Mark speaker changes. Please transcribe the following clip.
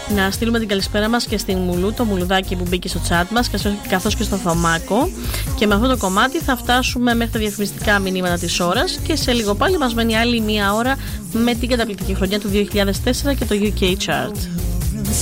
Speaker 1: Να στείλουμε την καλησπέρα μας και στην Μουλού, το Μουλουδάκι που μπήκε στο chat μας, καθώς και στο Θωμάκο. Και με αυτό το κομμάτι θα φτάσουμε μέχρι τα διαφημιστικά μηνύματα της ώρας και σε λίγο πάλι μας μένει άλλη μία ώρα με την καταπληκτική χρονιά του 2004 και το UK Chart.